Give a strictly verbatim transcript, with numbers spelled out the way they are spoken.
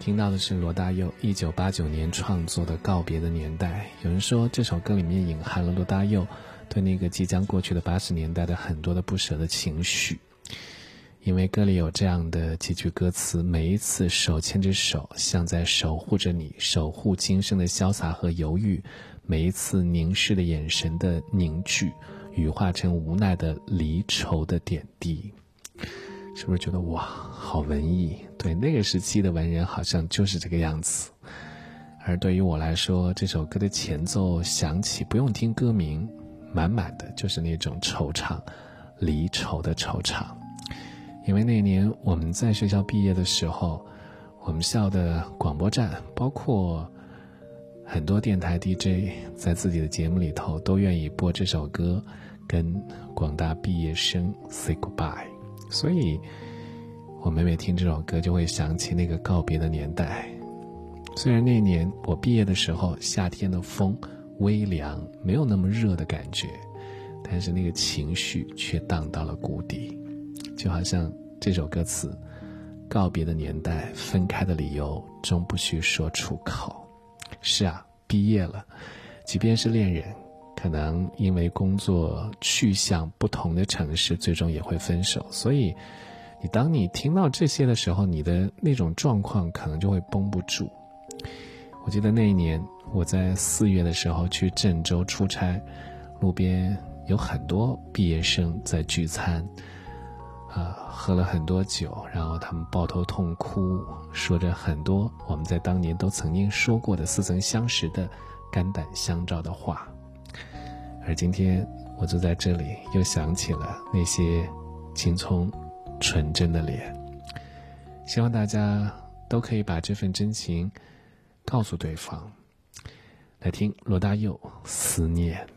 听到的是罗大佑一九八九年创作的《告别的年代》。有人说这首歌里面隐含了罗大佑对那个即将过去的八十年代的很多的不舍的情绪，因为歌里有这样的几句歌词：每一次手牵着手，像在守护着你，守护今生的潇洒和犹豫；每一次凝视的眼神的凝聚，羽化成无奈的离愁的点滴。是不是觉得哇，好文艺？对，那个时期的文人好像就是这个样子。而对于我来说，这首歌的前奏响起，不用听歌名，满满的就是那种惆怅，离愁的惆怅。因为那年我们在学校毕业的时候，我们校的广播站，包括很多电台 D J 在自己的节目里头都愿意播这首歌，跟广大毕业生 say goodbye。所以我每每听这首歌就会想起那个告别的年代。虽然那年我毕业的时候夏天的风微凉，没有那么热的感觉，但是那个情绪却荡到了谷底。就好像这首歌词，告别的年代，分开的理由终不需说出口。是啊，毕业了，即便是恋人，可能因为工作去向不同的城市，最终也会分手。所以你当你听到这些的时候，你的那种状况可能就会绷不住。我记得那一年我在四月的时候去郑州出差，路边有很多毕业生在聚餐啊，喝了很多酒，然后他们抱头痛哭，说着很多我们在当年都曾经说过的似曾相识的肝胆相照的话。而今天我坐在这里，又想起了那些青葱纯真的脸。希望大家都可以把这份真情告诉对方。来听罗大佑《思念》。